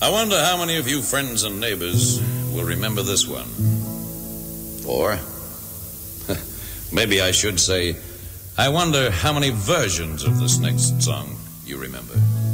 I wonder how many of you friends and neighbors will remember this one. Or, maybe I should say, I wonder how many versions of this next song you remember.